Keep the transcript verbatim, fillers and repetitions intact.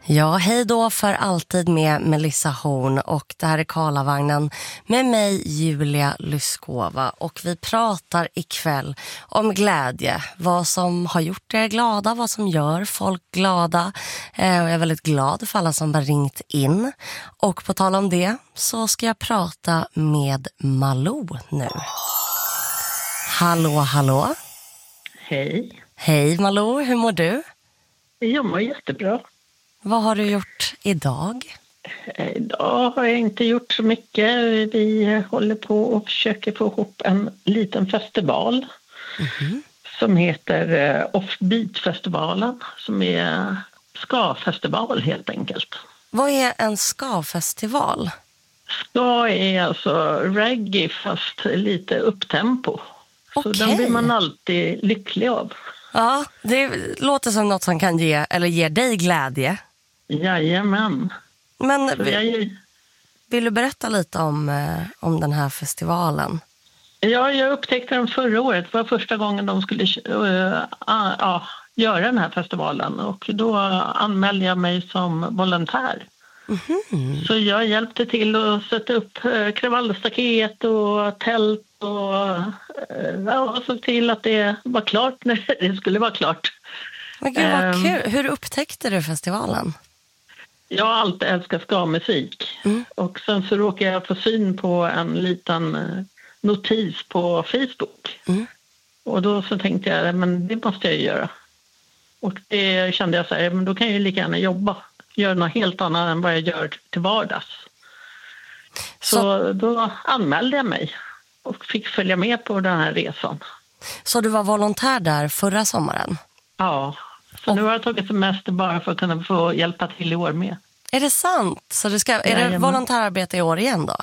Ja, hej då för alltid med Melissa Horn, och det här är Karlavagnen med mig, Julia Lyskova, och vi pratar ikväll om glädje, vad som har gjort er glada, vad som gör folk glada. Eh, och jag är väldigt glad för alla som har ringt in, och på tal om det så ska jag prata med Malou nu. Hallå, hallå. Hej. Hej Malou, hur mår du? Jag mår jättebra. Vad har du gjort idag? Idag har jag inte gjort så mycket. Vi håller på och försöker få ihop en liten festival mm-hmm. som heter Offbeat-festivalen, som är ska-festival helt enkelt. Vad är en ska-festival? Ska är alltså reggae fast lite upptempo. Okay. Så den blir man alltid lycklig av. Ja, det låter som något som kan ge, eller ger dig glädje. Jajamän. Men vill, jag... vill du berätta lite om, eh, om den här festivalen? Ja, jag upptäckte den förra året. Det var första gången de skulle uh, uh, uh, göra den här festivalen. Och då anmälde jag mig som volontär. Mm-hmm. Så jag hjälpte till att sätta upp uh, kravallstaket och tält. Och uh, ja, såg till att det var klart när det skulle vara klart. Men gud, vad um, kul. Hur upptäckte du festivalen? Jag har alltid älskat ska-musik. Mm. Och sen så råkade jag få syn på en liten notis på Facebook. Mm. Och då så tänkte jag, men det måste jag göra. Och det kände jag så här, men då kan jag ju lika gärna jobba. Göra något helt annat än vad jag gör till vardags. Så, så då anmälde jag mig och fick följa med på den här resan. Så du var volontär där förra sommaren? Ja. Så och nu har jag tagit semester bara för att kunna få hjälpa till i år med. Är det sant? Så du ska, är det volontärarbete i år igen då?